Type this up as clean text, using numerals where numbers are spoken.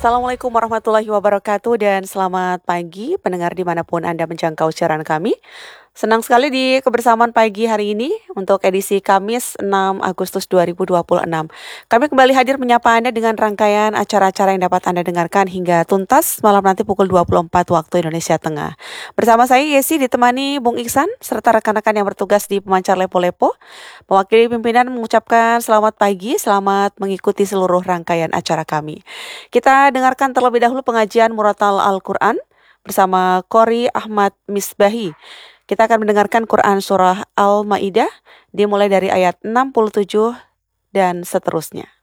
Assalamualaikum warahmatullahi wabarakatuh dan selamat pagi pendengar dimanapun Anda menjangkau siaran kami. Senang sekali di kebersamaan pagi hari ini untuk edisi Kamis 6 Agustus 2026. Kami kembali hadir menyapa Anda dengan rangkaian acara-acara yang dapat Anda dengarkan hingga tuntas malam nanti pukul 24 waktu Indonesia Tengah. Bersama saya Yesi ditemani Bung Iksan serta rekan-rekan yang bertugas di pemancar Lepo-Lepo. Mewakili pimpinan mengucapkan selamat pagi, selamat mengikuti seluruh rangkaian acara kami. Kita dengarkan terlebih dahulu pengajian Muratal Al-Quran bersama Qori Ahmad Misbahi. Kita akan mendengarkan Quran Surah Al-Ma'idah dimulai dari ayat 67 dan seterusnya.